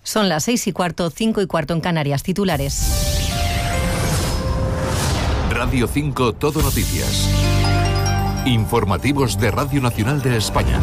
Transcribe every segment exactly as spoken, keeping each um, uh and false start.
Son las seis y cuarto, cinco y cuarto en Canarias. Titulares. Radio cinco Todo Noticias. Informativos de Radio Nacional de España.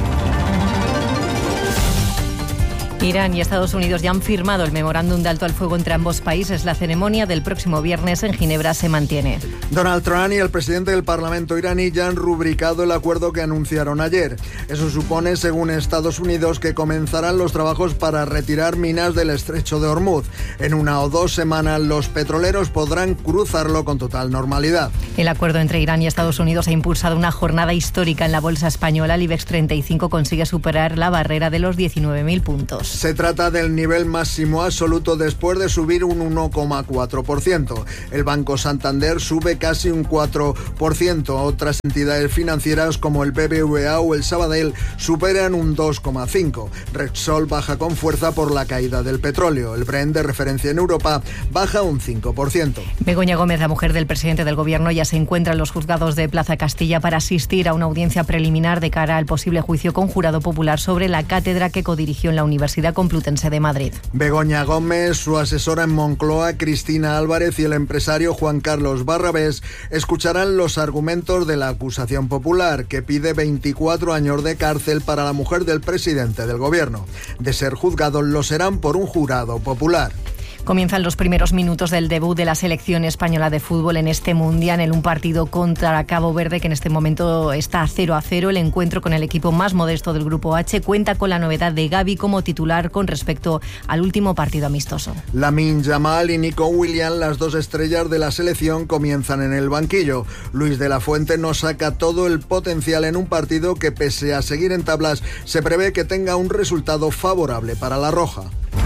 Irán y Estados Unidos ya han firmado el memorándum de alto al fuego entre ambos países. La ceremonia del próximo viernes en Ginebra se mantiene. Donald Trump y el presidente del Parlamento iraní ya han rubricado el acuerdo que anunciaron ayer. Eso supone, según Estados Unidos, que comenzarán los trabajos para retirar minas del estrecho de Hormuz. En una o dos semanas los petroleros podrán cruzarlo con total normalidad. El acuerdo entre Irán y Estados Unidos ha impulsado una jornada histórica en la bolsa española. El IBEX treinta y cinco consigue superar la barrera de los diecinueve mil puntos. Se trata del nivel máximo absoluto después de subir un uno coma cuatro por ciento. El Banco Santander sube casi un cuatro por ciento. Otras entidades financieras como el B B V A o el Sabadell superan un dos coma cinco por ciento. Repsol baja con fuerza por la caída del petróleo. El Brent, de referencia en Europa, baja un cinco por ciento. Begoña Gómez, la mujer del presidente del Gobierno, ya se encuentra en los juzgados de Plaza Castilla para asistir a una audiencia preliminar de cara al posible juicio con jurado popular sobre la cátedra que codirigió en la Universidad Complutense de Madrid. Begoña Gómez, su asesora en Moncloa, Cristina Álvarez, y el empresario Juan Carlos Barrabés escucharán los argumentos de la acusación popular, que pide veinticuatro años de cárcel para la mujer del presidente del Gobierno. De ser juzgados, lo serán por un jurado popular. Comienzan los primeros minutos del debut de la selección española de fútbol en este Mundial, en un partido contra Cabo Verde que en este momento está cero a cero. El encuentro con el equipo más modesto del Grupo H cuenta con la novedad de Gavi como titular con respecto al último partido amistoso. Lamine Yamal y Nico Williams, las dos estrellas de la selección, comienzan en el banquillo. Luis de la Fuente no saca todo el potencial en un partido que, pese a seguir en tablas, se prevé que tenga un resultado favorable para la Roja.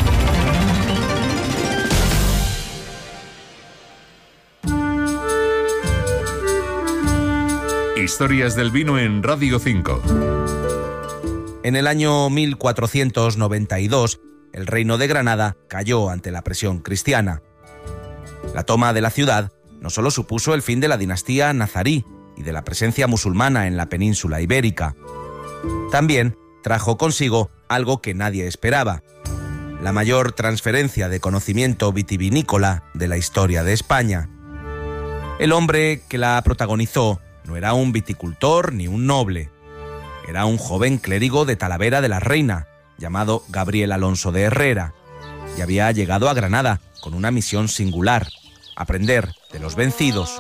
Historias del vino en Radio cinco. En el año mil cuatrocientos noventa y dos, el reino de Granada cayó ante la presión cristiana. La toma de la ciudad no solo supuso el fin de la dinastía nazarí y de la presencia musulmana en la península ibérica, también trajo consigo algo que nadie esperaba: la mayor transferencia de conocimiento vitivinícola de la historia de España. El hombre que la protagonizó no era un viticultor ni un noble. Era un joven clérigo de Talavera de la Reina, llamado Gabriel Alonso de Herrera, y había llegado a Granada con una misión singular: aprender de los vencidos.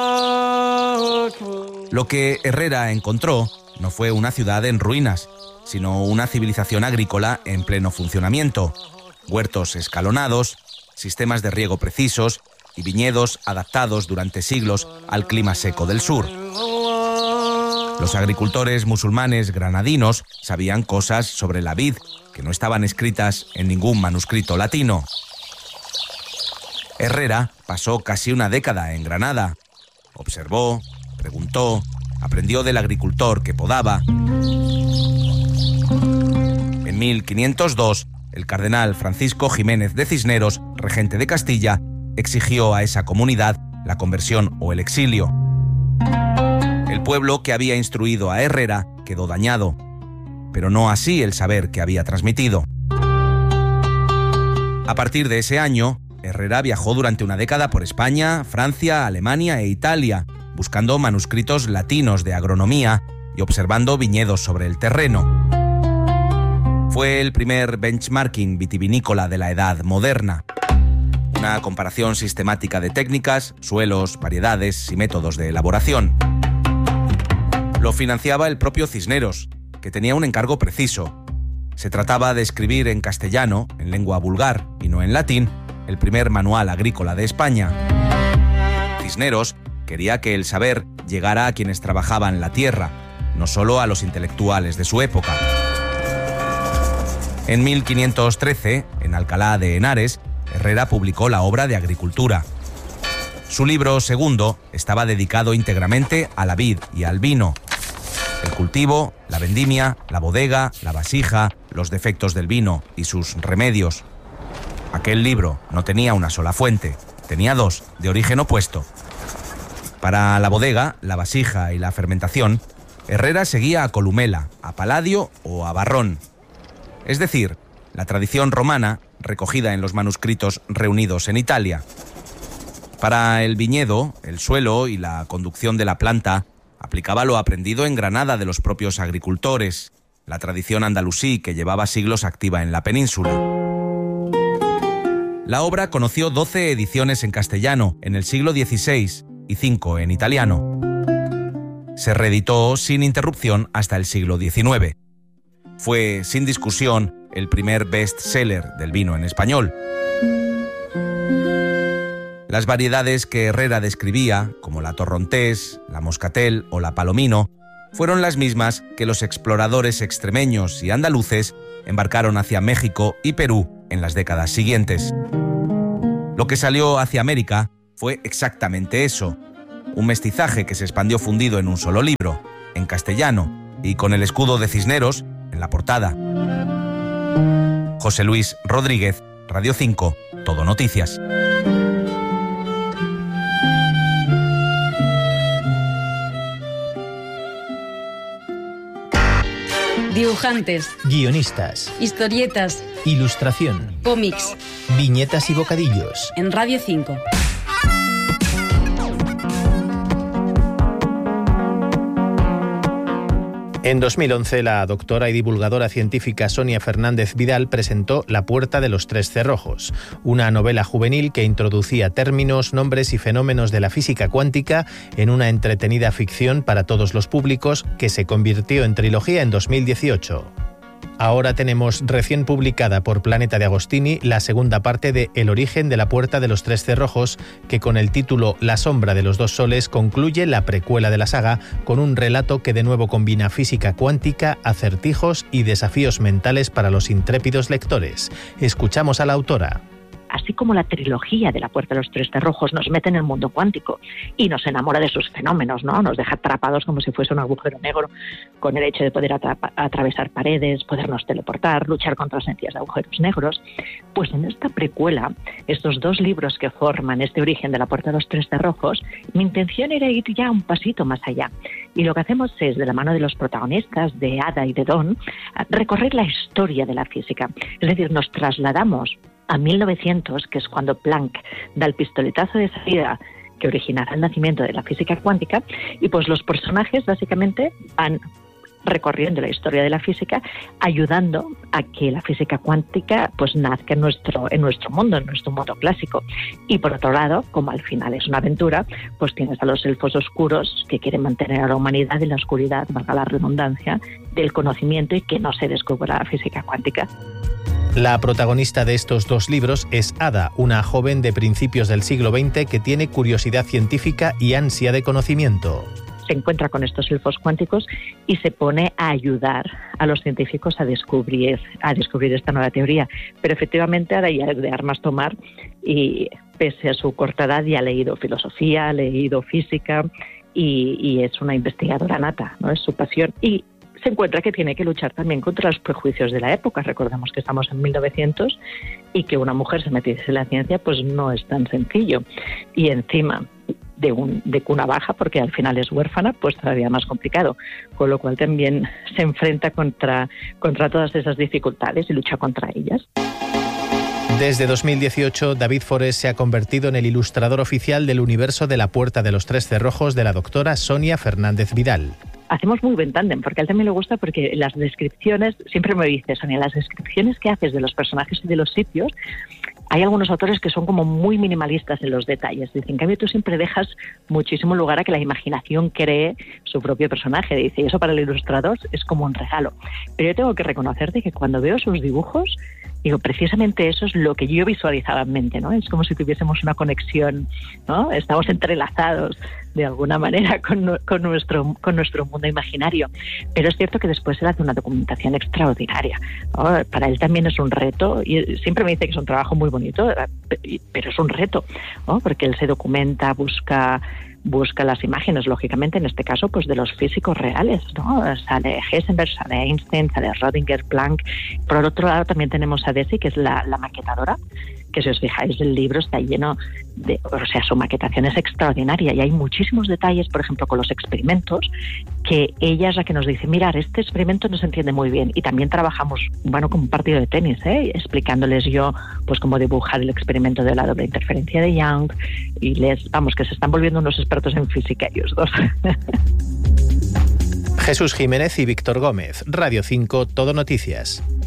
Lo que Herrera encontró no fue una ciudad en ruinas, sino una civilización agrícola en pleno funcionamiento: huertos escalonados, sistemas de riego precisos y viñedos adaptados durante siglos al clima seco del sur. Los agricultores musulmanes granadinos sabían cosas sobre la vid que no estaban escritas en ningún manuscrito latino. Herrera pasó casi una década en Granada. Observó, preguntó, aprendió del agricultor que podaba. En mil quinientos dos, el cardenal Francisco Jiménez de Cisneros, regente de Castilla, exigió a esa comunidad la conversión o el exilio. El pueblo que había instruido a Herrera quedó dañado, pero no así el saber que había transmitido. A partir de ese año, Herrera viajó durante una década por España, Francia, Alemania e Italia, buscando manuscritos latinos de agronomía y observando viñedos sobre el terreno. Fue el primer benchmarking vitivinícola de la Edad Moderna. Una comparación sistemática de técnicas, suelos, variedades y métodos de elaboración. Lo financiaba el propio Cisneros, que tenía un encargo preciso. Se trataba de escribir en castellano, en lengua vulgar y no en latín, el primer manual agrícola de España. Cisneros quería que el saber llegara a quienes trabajaban la tierra, no solo a los intelectuales de su época. En mil quinientos trece, en Alcalá de Henares, Herrera publicó la obra de agricultura. Su libro segundo estaba dedicado íntegramente a la vid y al vino. El cultivo, la vendimia, la bodega, la vasija, los defectos del vino y sus remedios. Aquel libro no tenía una sola fuente, tenía dos, de origen opuesto. Para la bodega, la vasija y la fermentación, Herrera seguía a Columela, a Palladio o a Barrón. Es decir, la tradición romana recogida en los manuscritos reunidos en Italia. Para el viñedo, el suelo y la conducción de la planta aplicaba lo aprendido en Granada de los propios agricultores, la tradición andalusí que llevaba siglos activa en la península. La obra conoció doce ediciones en castellano en el siglo dieciséis y cinco en italiano. Se reeditó sin interrupción hasta el siglo diecinueve. Fue, sin discusión, el primer best-seller del vino en español. Las variedades que Herrera describía, como la torrontés, la moscatel o la palomino, fueron las mismas que los exploradores extremeños y andaluces embarcaron hacia México y Perú en las décadas siguientes. Lo que salió hacia América fue exactamente eso, un mestizaje que se expandió fundido en un solo libro, en castellano, y con el escudo de Cisneros en la portada. José Luis Rodríguez, Radio cinco, Todo Noticias. Dibujantes, guionistas, historietas, ilustración, cómics, viñetas y bocadillos. En Radio cinco. En dos mil once, la doctora y divulgadora científica Sonia Fernández Vidal presentó La puerta de los tres cerrojos, una novela juvenil que introducía términos, nombres y fenómenos de la física cuántica en una entretenida ficción para todos los públicos que se convirtió en trilogía en dos mil dieciocho. Ahora tenemos recién publicada por Planeta de Agostini la segunda parte de El origen de la puerta de los tres cerrojos, que con el título La sombra de los dos soles concluye la precuela de la saga con un relato que de nuevo combina física cuántica, acertijos y desafíos mentales para los intrépidos lectores. Escuchamos a la autora. Así como la trilogía de La puerta de los tres cerrojos nos mete en el mundo cuántico y nos enamora de sus fenómenos, ¿no? Nos deja atrapados como si fuese un agujero negro, con el hecho de poder atrapa- atravesar paredes, podernos teleportar, luchar contra las energías de agujeros negros. Pues en esta precuela, estos dos libros que forman este origen de La puerta de los tres cerrojos, mi intención era ir ya un pasito más allá. Y lo que hacemos es, de la mano de los protagonistas, de Ada y de Don, recorrer la historia de la física. Es decir, nos trasladamos a mil novecientos, que es cuando Planck da el pistoletazo de salida que originará el nacimiento de la física cuántica, y pues los personajes básicamente van recorriendo la historia de la física, ayudando a que la física cuántica pues nazca en nuestro, en nuestro mundo, en nuestro mundo clásico. Y por otro lado, como al final es una aventura, pues tienes a los elfos oscuros que quieren mantener a la humanidad en la oscuridad, valga la redundancia, del conocimiento y que no se descubra la física cuántica. La protagonista de estos dos libros es Ada, una joven de principios del siglo veinte que tiene curiosidad científica y ansia de conocimiento. Se encuentra con estos elfos cuánticos y se pone a ayudar a los científicos a descubrir, a descubrir esta nueva teoría. Pero efectivamente Ada ya es de armas tomar y pese a su corta edad ya ha leído filosofía, ha leído física y, y es una investigadora nata, ¿no? Es su pasión. Y se encuentra que tiene que luchar también contra los prejuicios de la época. Recordemos que estamos en mil novecientos y que una mujer se metiese en la ciencia pues no es tan sencillo. Y encima de, un, de cuna baja, porque al final es huérfana, pues todavía más complicado. Con lo cual también se enfrenta contra, contra todas esas dificultades y lucha contra ellas. Desde dos mil dieciocho, David Forés se ha convertido en el ilustrador oficial del universo de La puerta de los tres cerrojos de la doctora Sonia Fernández Vidal. Hacemos muy buen tándem, porque a él también le gusta, porque las descripciones, siempre me dice, Sonia, las descripciones que haces de los personajes y de los sitios, hay algunos autores que son como muy minimalistas en los detalles. Dice, en cambio tú siempre dejas muchísimo lugar a que la imaginación cree su propio personaje. Dice, y eso para el ilustrador es como un regalo. Pero yo tengo que reconocerte que cuando veo sus dibujos, digo, precisamente eso es lo que yo visualizaba en mente, ¿no? Es como si tuviésemos una conexión, ¿no? Estamos entrelazados de alguna manera con, con, nuestro, con nuestro mundo imaginario. Pero es cierto que después él hace una documentación extraordinaria, ¿no? Para él también es un reto, y siempre me dice que es un trabajo muy bonito, pero es un reto, ¿no? Porque él se documenta, busca... busca las imágenes, lógicamente, en este caso, pues de los físicos reales, ¿no? Sale Heisenberg, sale Einstein, sale Rödinger, Planck. Por otro lado, también tenemos a Desi, que es la, la maquetadora, que si os fijáis el libro está lleno de, o sea, su maquetación es extraordinaria y hay muchísimos detalles, por ejemplo, con los experimentos, que ella es la que nos dice, mirar, este experimento no se entiende muy bien. Y también trabajamos, bueno, como un partido de tenis, ¿eh? explicándoles yo, pues cómo dibujar el experimento de la doble interferencia de Young, y les, vamos, que se están volviendo unos expertos en física ellos dos. Jesús Jiménez y Víctor Gómez, Radio cinco, Todo Noticias.